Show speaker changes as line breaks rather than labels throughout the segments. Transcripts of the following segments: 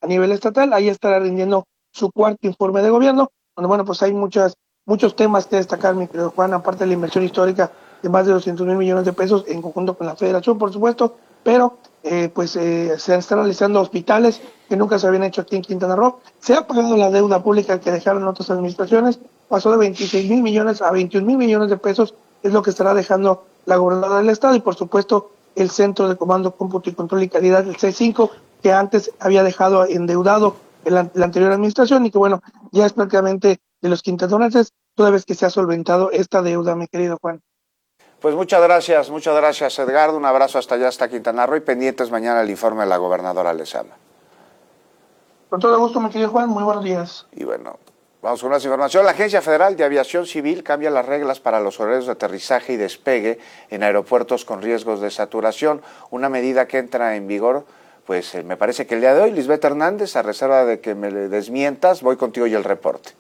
nivel estatal. Ahí estará rindiendo su cuarto informe de gobierno, donde bueno, pues hay muchos temas que destacar, mi querido Juan, aparte de la inversión histórica de más de 200,000 millones de pesos en conjunto con la Federación, por supuesto, pero se están realizando hospitales que nunca se habían hecho aquí en Quintana Roo. Se ha pagado la deuda pública que dejaron otras administraciones, pasó de 26,000 millones a 21,000 millones de pesos, es lo que estará dejando la gobernadora del estado, y por supuesto el Centro de Comando, Cómputo y Control y Calidad, el C5, que antes había dejado endeudado la anterior administración, y que bueno, ya es prácticamente de los quintanarroenses, toda vez que se ha solventado esta deuda, mi querido Juan.
Pues muchas gracias Edgardo, un abrazo hasta allá, hasta Quintana Roo, y pendientes mañana el informe de la gobernadora Lezama.
Con todo gusto, mi querido Juan, muy buenos días.
Y bueno, vamos con más información. La Agencia Federal de Aviación Civil cambia las reglas para los horarios de aterrizaje y despegue en aeropuertos con riesgos de saturación, una medida que entra en vigor, pues me parece que el día de hoy. Lisbeth Hernández, a reserva de que me desmientas, voy contigo y el reporte.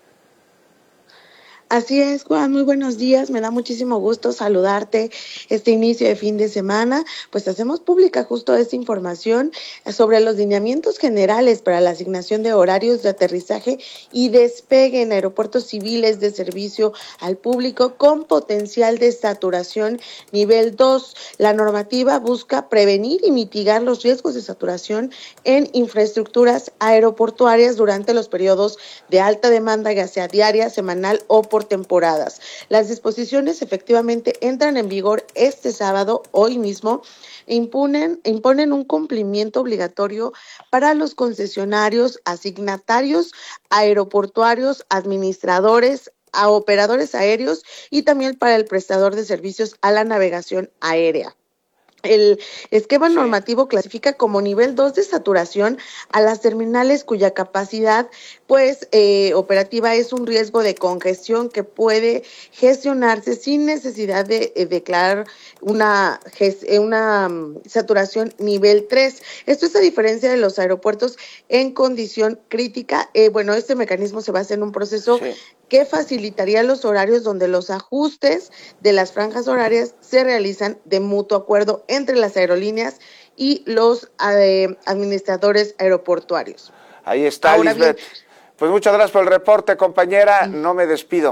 Así es, Juan, muy buenos días, me da muchísimo gusto saludarte este inicio de fin de semana. Pues hacemos pública justo esta información sobre los lineamientos generales para la asignación de horarios de aterrizaje y despegue en aeropuertos civiles de servicio al público con potencial de saturación nivel 2. La normativa busca prevenir y mitigar los riesgos de saturación en infraestructuras aeroportuarias durante los periodos de alta demanda, ya sea diaria, semanal o por temporadas. Las disposiciones efectivamente entran en vigor este sábado, hoy mismo, e imponen un cumplimiento obligatorio para los concesionarios, asignatarios aeroportuarios, administradores, a operadores aéreos y también para el prestador de servicios a la navegación aérea. El esquema normativo clasifica como nivel 2 de saturación a las terminales cuya capacidad operativa es un riesgo de congestión que puede gestionarse sin necesidad de declarar una saturación nivel 3. Esto es a diferencia de los aeropuertos en condición crítica. Este mecanismo se basa en un proceso que facilitaría los horarios donde los ajustes de las franjas horarias se realizan de mutuo acuerdo entre las aerolíneas y los administradores aeroportuarios.
Ahí está, ahora, Lisbeth. Bien. Pues muchas gracias por el reporte, compañera. No me despido.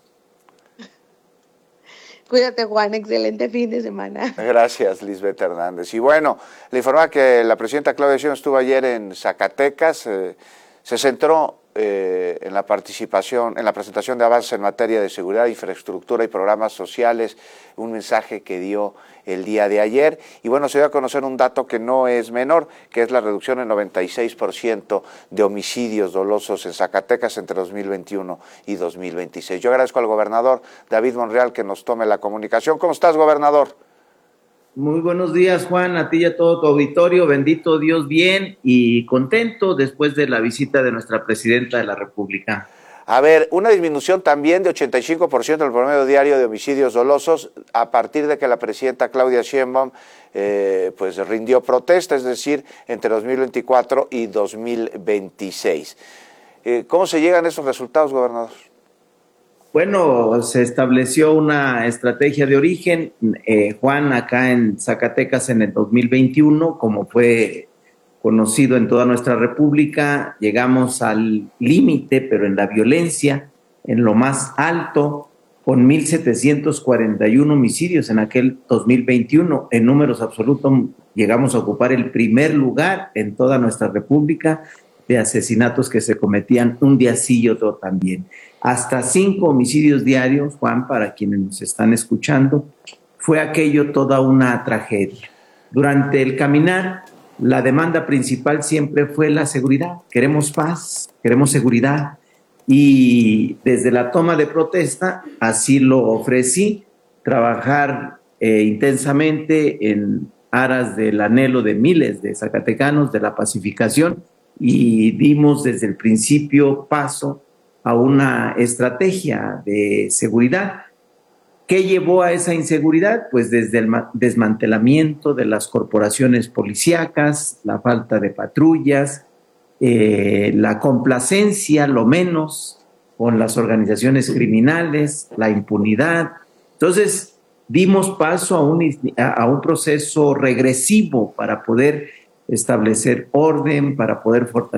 Cuídate, Juan. Excelente fin de semana.
Gracias, Lisbeth Hernández. Y bueno, le informaba que la presidenta Claudia Sheinbaum estuvo ayer en Zacatecas. Se centró en la participación, en la presentación de avances en materia de seguridad, infraestructura y programas sociales, un mensaje que dio el día de ayer. Y bueno, se dio a conocer un dato que no es menor, que es la reducción en 96% de homicidios dolosos en Zacatecas entre 2021 y 2026. Yo agradezco al gobernador David Monreal que nos tome la comunicación. ¿Cómo estás, gobernador?
Muy buenos días, Juan, a ti y a todo tu auditorio. Bendito Dios, bien y contento después de la visita de nuestra presidenta de la República.
A ver, una disminución también de 85% del promedio diario de homicidios dolosos a partir de que la presidenta Claudia Sheinbaum rindió protesta, es decir, entre 2024 y 2026. ¿Cómo se llegan a esos resultados, gobernador?
Bueno, se estableció una estrategia de origen, Juan, acá en Zacatecas en el 2021, como fue conocido en toda nuestra república, llegamos al límite, pero en la violencia, en lo más alto, con 1,741 homicidios en aquel 2021. En números absolutos llegamos a ocupar el primer lugar en toda nuestra república de asesinatos que se cometían un día sí y otro también. Hasta 5 homicidios diarios, Juan, para quienes nos están escuchando, fue aquello toda una tragedia. Durante el caminar, la demanda principal siempre fue la seguridad. Queremos paz, queremos seguridad. Y desde la toma de protesta, así lo ofrecí, trabajar intensamente en aras del anhelo de miles de zacatecanos, de la pacificación, y dimos desde el principio paso a una estrategia de seguridad. ¿Qué llevó a esa inseguridad? Pues desde el desmantelamiento de las corporaciones policíacas, la falta de patrullas, la complacencia, lo menos, con las organizaciones criminales, la impunidad. Entonces, dimos paso a un proceso regresivo para poder establecer orden, para poder fortalecer